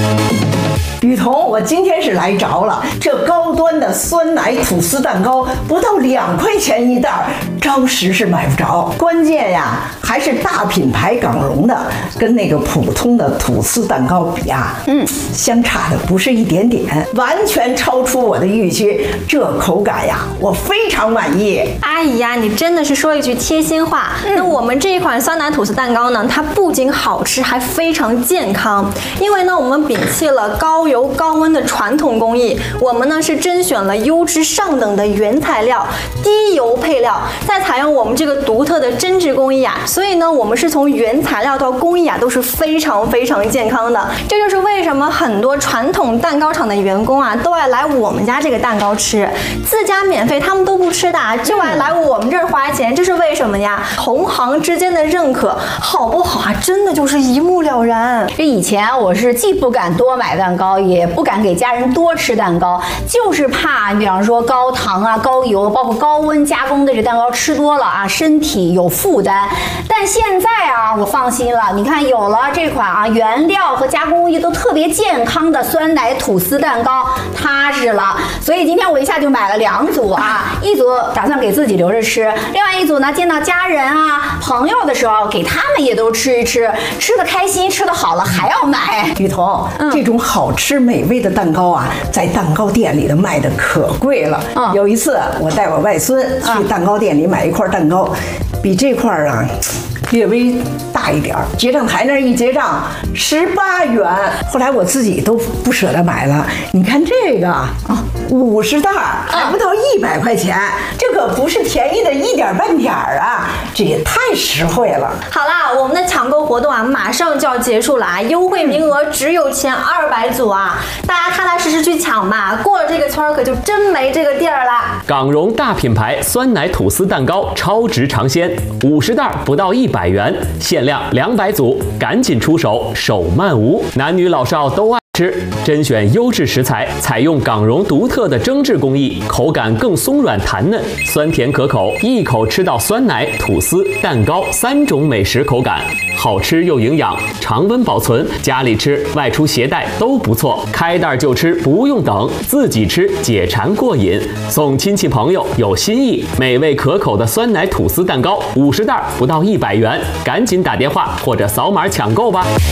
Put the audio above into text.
雨桐，我今天是来着了。这高端的酸奶吐司蛋糕不到2块钱一袋，着实是买不着。关键呀，还是大品牌港荣的，跟那个普通的吐司蛋糕比啊，相差的不是一点点，完全超出我的预期。这口感呀，我非常满意。 阿姨呀，你真的是说一句贴心话。那我们这一款酸奶吐司蛋糕呢，它不仅好吃，还非常健康。因为呢，我们摒弃了高油高温的传统工艺，我们呢是甄选了优质上等的原材料，低油配料，再采用我们这个独特的针织工艺啊，所以呢，我们是从原材料到工艺啊都是非常健康的。这就是为什么很多传统蛋糕厂的员工啊都爱来我们家这个蛋糕吃，自家免费他们都不吃的，就爱来我们这儿花钱，这是为什么呀？同行之间的认可，好不好啊？真的就是一目了然。 这以前我是既不敢多买蛋糕，也不敢给家人多吃蛋糕，就是怕比方说高糖啊、高油，包括高温加工的这蛋糕吃多了啊，身体有负担。但现在啊，我放心了，你看有了这款啊原料和加工工艺都特别健康的酸奶吐司蛋糕，踏实了。所以今天我一下就买了2组啊，一组打算给自己留着吃，另外一组呢见到家人啊、朋友的时候给他们也都吃一吃，吃得开心，吃得好了还要买。 雨桐，这种好吃美味的蛋糕啊，在蛋糕店里的卖的可贵了。有一次我带我外孙去蛋糕店里买一块蛋糕，比这块啊略微大一点，结账台那儿一结账18元，后来我自己都不舍得买了。你看这个啊，50袋还不到100块钱，这可不是便宜的一点半点啊，这也太实惠了。 好啦，我们的抢购活动啊马上就要结束了啊，优惠名额只有前200组啊，大家踏踏实实去抢吧，过了这个圈可就真没这个地儿了。 港荣大品牌酸奶吐司蛋糕超值尝鲜，50袋不到100元，限量200组，赶紧出手，手慢无，男女老少都爱吃，甄选优质食材，采用港荣独特的蒸制工艺，口感更松软弹嫩，酸甜可口，一口吃到酸奶、吐司、蛋糕3种美食口感，好吃又营养，常温保存，家里吃、外出携带都不错，开袋就吃，不用等，自己吃解馋过瘾，送亲戚朋友有新意，美味可口的酸奶吐司蛋糕50袋不到100元，赶紧打电话或者扫码抢购吧。